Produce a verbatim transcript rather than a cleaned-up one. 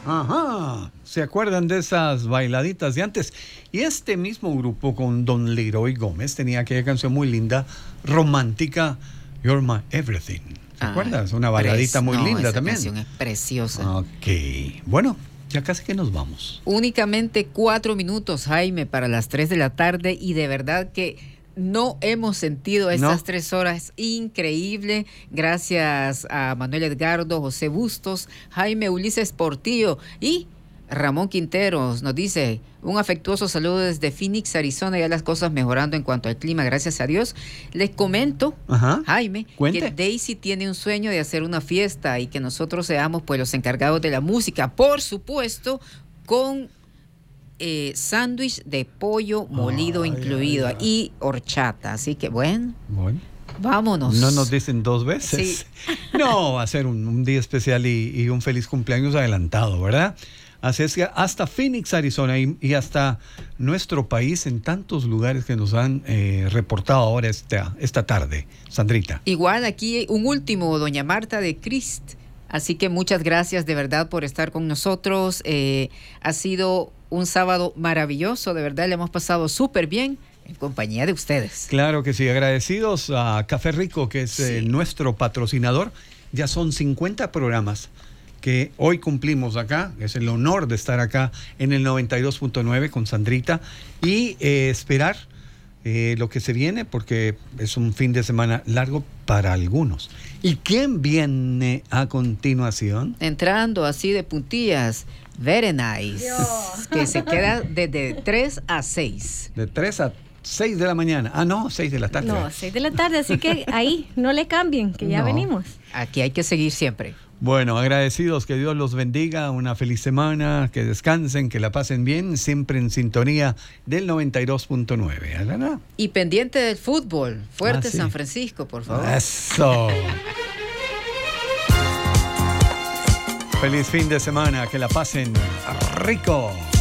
Ajá, ¿se acuerdan de esas bailaditas de antes? Y este mismo grupo con Don Leroy Gómez tenía aquella canción muy linda, romántica, You're My Everything. ¿Se Ay, acuerdas? Una bailadita muy no, linda esa también. Canción es preciosa. Ok, bueno, ya casi que nos vamos. Únicamente cuatro minutos, Jaime, para las tres de la tarde y de verdad que no hemos sentido estas no. tres horas. Increíble. Gracias a Manuel Edgardo, José Bustos, Jaime Ulises Portillo y Ramón Quinteros. Nos dice un afectuoso saludo desde Phoenix, Arizona. Ya las cosas mejorando en cuanto al clima, gracias a Dios. Les comento, Ajá. Jaime, Cuente. que Daisy tiene un sueño de hacer una fiesta y que nosotros seamos pues los encargados de la música. Por supuesto, con Eh, sándwich de pollo molido ay, incluido ay, ay. y horchata, así que bueno, bueno, vámonos. No nos dicen dos veces. Sí. No, va a ser un, un día especial y, y un feliz cumpleaños adelantado, ¿verdad? Así es que hasta Phoenix, Arizona y, y hasta nuestro país en tantos lugares que nos han eh, reportado ahora esta, esta tarde. Sandrita. Igual aquí un último, doña Marta de Crist. Así que muchas gracias de verdad por estar con nosotros. Eh, ha sido un sábado maravilloso, de verdad le hemos pasado súper bien en compañía de ustedes. Claro que sí, agradecidos a Café Rico, que es sí. eh, nuestro patrocinador. Ya son cincuenta programas que hoy cumplimos acá. Es el honor de estar acá en el noventa y dos punto nueve con Sandrita y eh, esperar eh, lo que se viene, porque es un fin de semana largo para algunos. ¿Y quién viene a continuación? Entrando así de puntillas, Very Nice, Dios. Que se queda desde tres a seis. De tres a seis de la mañana. Ah, no, seis de la tarde. No, seis de la tarde, así que ahí no le cambien, que ya no. venimos. Aquí hay que seguir siempre. Bueno, agradecidos, que Dios los bendiga, una feliz semana, que descansen, que la pasen bien, siempre en sintonía del noventa y dos punto nueve. ¿Alana? Y pendiente del fútbol, fuerte ah, sí. San Francisco, por favor. Eso. Feliz fin de semana, que la pasen rico.